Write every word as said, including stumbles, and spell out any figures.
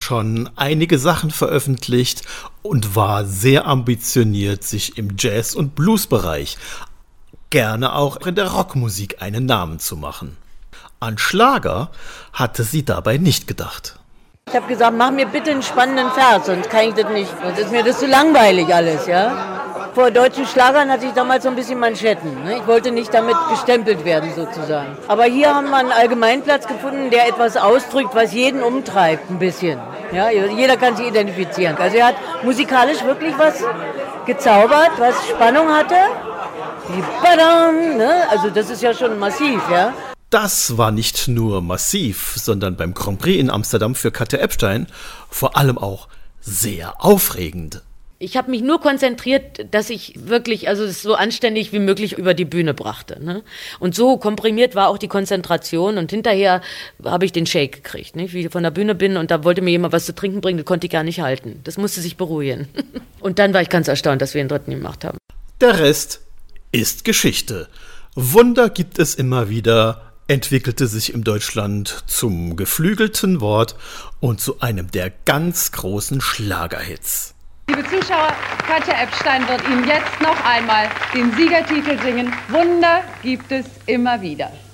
schon einige Sachen veröffentlicht und war sehr ambitioniert, sich im Jazz- und Bluesbereich, gerne auch in der Rockmusik einen Namen zu machen. An Schlager hatte sie dabei nicht gedacht. Ich habe gesagt, mach mir bitte einen spannenden Vers, sonst kann ich das nicht. Sonst ist mir das zu langweilig alles, ja. Vor deutschen Schlagern hatte ich damals so ein bisschen Manschetten. Ne? Ich wollte nicht damit gestempelt werden sozusagen. Aber hier haben wir einen Allgemeinplatz gefunden, der etwas ausdrückt, was jeden umtreibt, ein bisschen. Ja, jeder kann sich identifizieren. Also er hat musikalisch wirklich was gezaubert, was Spannung hatte. Wie badam, ne? Also das ist ja schon massiv, ja. Das war nicht nur massiv, sondern beim Grand Prix in Amsterdam für Katja Ebstein vor allem auch sehr aufregend. Ich habe mich nur konzentriert, dass ich wirklich, also es so anständig wie möglich über die Bühne brachte. Ne? Und so komprimiert war auch die Konzentration. Und hinterher habe ich den Shake gekriegt, ne? Wie ich von der Bühne bin und da wollte mir jemand was zu trinken bringen, das konnte ich gar nicht halten. Das musste sich beruhigen. Und dann war ich ganz erstaunt, dass wir den dritten gemacht haben. Der Rest ist Geschichte. Wunder gibt es immer wieder, entwickelte sich in Deutschland zum geflügelten Wort und zu einem der ganz großen Schlagerhits. Liebe Zuschauer, Katja Ebstein wird Ihnen jetzt noch einmal den Siegertitel singen. Wunder gibt es immer wieder.